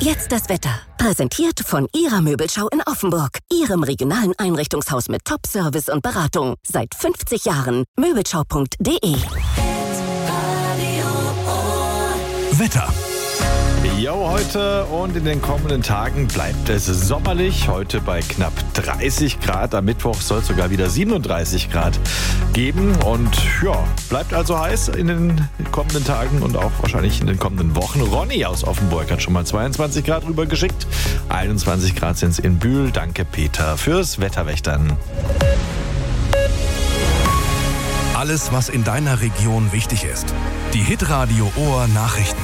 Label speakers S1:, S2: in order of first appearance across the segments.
S1: Jetzt das Wetter. Präsentiert von Ihrer Möbelschau in Offenburg. Ihrem regionalen Einrichtungshaus mit Top-Service und Beratung. Seit 50 Jahren. Möbelschau.de.
S2: Wetter.
S3: Jo, heute und in den kommenden Tagen bleibt es sommerlich. Heute bei knapp 30 Grad. Am Mittwoch soll es sogar wieder 37 Grad geben. Und ja, bleibt also heiß in den kommenden Tagen und auch wahrscheinlich in den kommenden Wochen. Ronny aus Offenburg hat schon mal 22 Grad rübergeschickt. 21 Grad sind es in Bühl. Danke, Peter, fürs Wetterwächtern.
S2: Alles, was in deiner Region wichtig ist. Die Hitradio Ohr Nachrichten.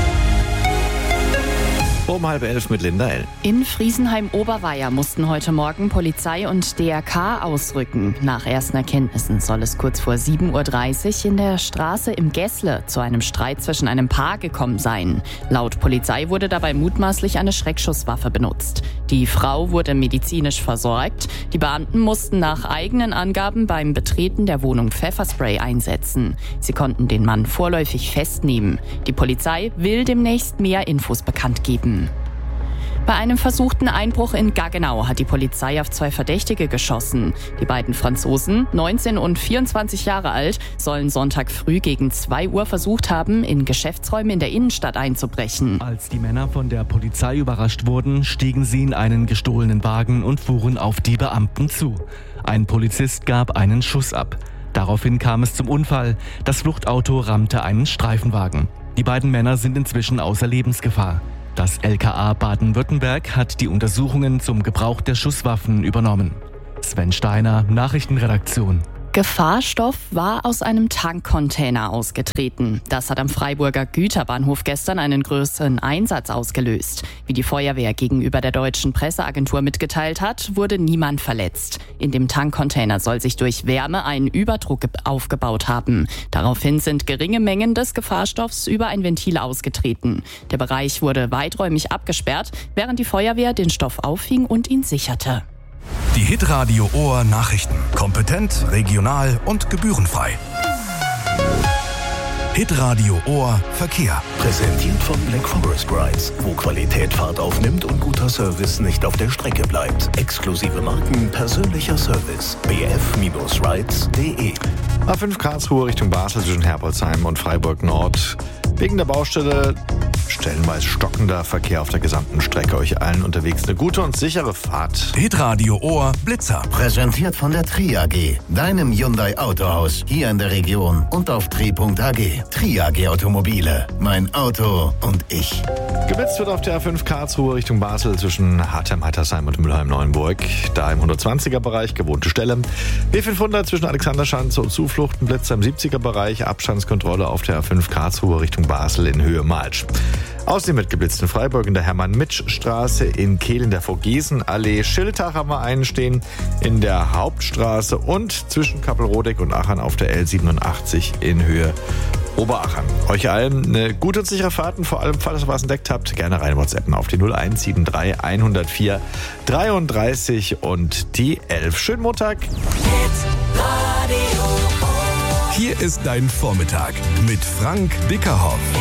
S3: Um 10:30 mit Linda L.
S4: In Friesenheim-Oberweier mussten heute Morgen Polizei und DRK ausrücken. Nach ersten Erkenntnissen soll es kurz vor 7:30 Uhr in der Straße im Gässle zu einem Streit zwischen einem Paar gekommen sein. Laut Polizei wurde dabei mutmaßlich eine Schreckschusswaffe benutzt. Die Frau wurde medizinisch versorgt. Die Beamten mussten nach eigenen Angaben beim Betreten der Wohnung Pfefferspray einsetzen. Sie konnten den Mann vorläufig festnehmen. Die Polizei will demnächst mehr Infos bekannt geben. Bei einem versuchten Einbruch in Gaggenau hat die Polizei auf 2 Verdächtige geschossen. Die beiden Franzosen, 19 und 24 Jahre alt, sollen Sonntag früh gegen 2 Uhr versucht haben, in Geschäftsräume in der Innenstadt einzubrechen.
S5: Als die Männer von der Polizei überrascht wurden, stiegen sie in einen gestohlenen Wagen und fuhren auf die Beamten zu. Ein Polizist gab einen Schuss ab. Daraufhin kam es zum Unfall. Das Fluchtauto rammte einen Streifenwagen. Die beiden Männer sind inzwischen außer Lebensgefahr. Das LKA Baden-Württemberg hat die Untersuchungen zum Gebrauch der Schusswaffen übernommen. Sven Steiner, Nachrichtenredaktion.
S4: Gefahrstoff war aus einem Tankcontainer ausgetreten. Das hat am Freiburger Güterbahnhof gestern einen größeren Einsatz ausgelöst. Wie die Feuerwehr gegenüber der deutschen Presseagentur mitgeteilt hat, wurde niemand verletzt. In dem Tankcontainer soll sich durch Wärme ein Überdruck aufgebaut haben. Daraufhin sind geringe Mengen des Gefahrstoffs über ein Ventil ausgetreten. Der Bereich wurde weiträumig abgesperrt, während die Feuerwehr den Stoff auffing und ihn sicherte.
S2: Die Hitradio Ohr Nachrichten. Kompetent, regional und gebührenfrei. Hitradio Ohr Verkehr.
S6: Präsentiert von Black Forest Rides, wo Qualität Fahrt aufnimmt und guter Service nicht auf der Strecke bleibt. Exklusive Marken, persönlicher Service. bf-rides.de.
S3: A5 Karlsruhe Richtung Basel zwischen Herbolzheim und Freiburg Nord. Wegen der Baustelle stellenweise stockender Verkehr auf der gesamten Strecke. Euch allen unterwegs eine gute und sichere Fahrt.
S2: Hitradio Ohr Blitzer.
S6: Präsentiert von der Tri AG, deinem Hyundai Autohaus hier in der Region und auf tri.ag. Tri AG Automobile, mein Auto und ich.
S3: Geblitzt wird auf der A5 Karlsruhe Richtung Basel zwischen Hartheim-Heitersheim und Mülheim-Neuenburg. Da im 120er-Bereich gewohnte Stelle. B500 zwischen Alexanderschanze und Zuflucht. Ein Blitzer im 70er-Bereich. Abstandskontrolle auf der A5 Karlsruhe Richtung Basel in Höhe Malsch. Außerdem wird geblitzt in Freiburg in der Hermann-Mitsch-Straße, in Kehl in der Vogesen-Allee. Schildach haben wir einen stehen in der Hauptstraße und zwischen Kappelrodeck und Achern auf der L87 in Höhe Oberachern. Euch allen eine gute und sichere Fahrt und vor allem, falls ihr was entdeckt habt, gerne rein WhatsAppen auf die 0173 104 33 und die 11. Schönen Montag.
S2: Hier ist dein Vormittag mit Frank Dickerhoff.